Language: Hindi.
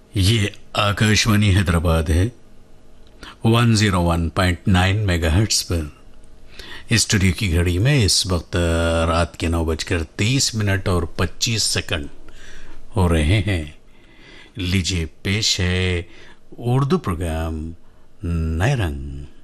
ये आकाशवाणी हैदराबाद है 101.9 मेगाहर्ट्ज पर। स्टूडियो की घड़ी में इस वक्त रात के 9:23 और 25 सेकंड हो रहे हैं। लीजिए पेश है उर्दू प्रोग्राम नए रंग।